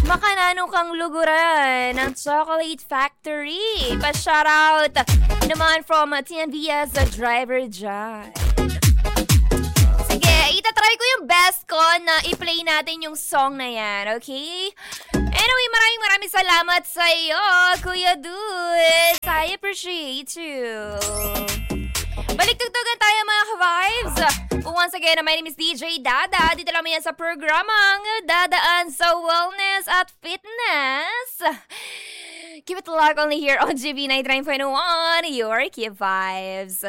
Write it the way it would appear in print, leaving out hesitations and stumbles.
Makanano kang luguran ng Chocolate Factory. Pa-shoutout naman from TNVS Driver John. Sige, itatry ko yung best ko na i-play natin yung song na yan, okay? Anyway, maraming salamat sa iyo, Kuya Dudes. I appreciate you. Baliktugtugan tayo mga ka-vibes. Once again, my name is DJ Dada. Dito lang yan sa programang Dadaan sa Wellness at Fitness. Keep it locked only here on GB 99.1, your Key Vibes.